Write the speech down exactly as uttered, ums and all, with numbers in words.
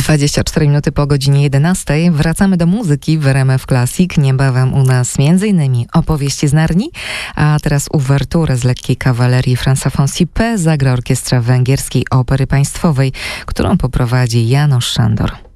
dwadzieścia cztery minuty po godzinie jedenastej. Wracamy do muzyki w R M F Classic. Niebawem u nas między innymi opowieści z Narni, a teraz uwerturę z lekkiej kawalerii Franza Fonsi P zagra Orkiestra Węgierskiej Opery Państwowej, którą poprowadzi János Sándor.